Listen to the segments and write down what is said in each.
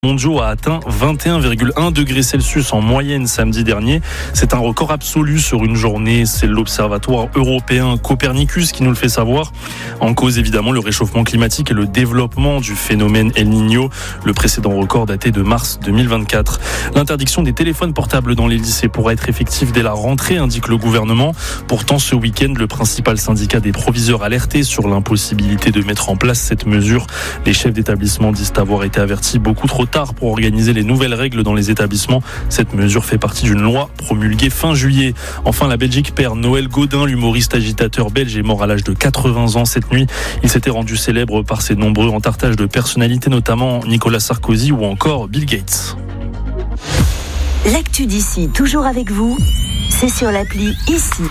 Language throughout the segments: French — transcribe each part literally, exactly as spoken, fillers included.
mondiaux a atteint vingt et un virgule un degrés Celsius en moyenne samedi dernier. C'est un record absolu sur une journée. C'est l'Observatoire européen Copernicus qui nous le fait savoir. En cause, évidemment, le réchauffement climatique et le développement du phénomène El Niño. Le précédent record daté de mars deux mille vingt-quatre. L'interdiction des téléphones portables dans les lycées pourra être effective dès la rentrée, indique le gouvernement. Pourtant, ce week-end, le principal syndicat des proviseurs alertait sur l'impossibilité de mettre en place cette mesure. Les chefs d'établissement disent avoir été avertis beaucoup trop tard pour organiser les nouvelles règles dans les établissements. Cette mesure fait partie d'une loi promulguée fin juillet. Enfin, la Belgique perd Noël Gaudin, l'humoriste agitateur belge est mort à l'âge de quatre-vingts ans cette nuit. Il s'était rendu célèbre par ses nombreux entartages de personnalités, notamment Nicolas Sarkozy ou encore Bill Gates. L'actu d'ici, toujours avec vous, c'est sur l'appli Ici.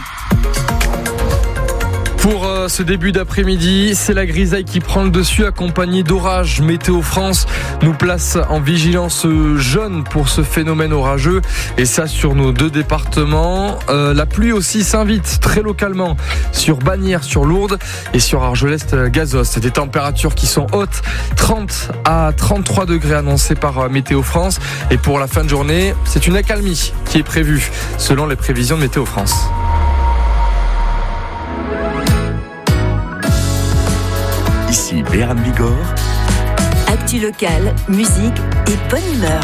Pour euh, ce début d'après-midi, c'est la grisaille qui prend le dessus, accompagnée d'orages. Météo France nous place en vigilance jaune pour ce phénomène orageux, et ça sur nos deux départements. Euh, la pluie aussi s'invite très localement sur Bagnères, sur Lourdes et sur Argelès-Gazost. C'est des températures qui sont hautes, trente à trente-trois degrés annoncés par Météo France. Et pour la fin de journée, c'est une accalmie qui est prévue selon les prévisions de Météo France. Ici Béran Bigorre. Actu locale, musique et bonne humeur.